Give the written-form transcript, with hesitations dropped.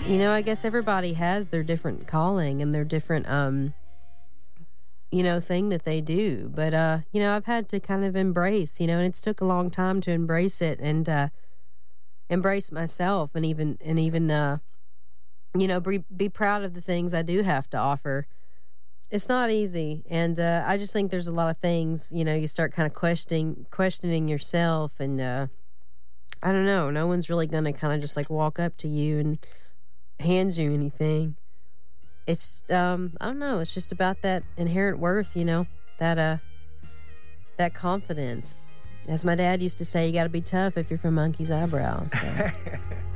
You know, I guess everybody has their different calling and their different, thing that they do. But, I've had to kind of embrace, and it's took a long time to embrace it and embrace myself and even be proud of the things I do have to offer. It's not easy. And I just think there's a lot of things, you start kind of questioning yourself. And I don't know. No one's really going to kind of just like walk up to you and hand you anything. It's I don't know, it's just about that inherent worth, that confidence. As my dad used to say, you got to be tough if you're from Monkey's Eyebrow. So.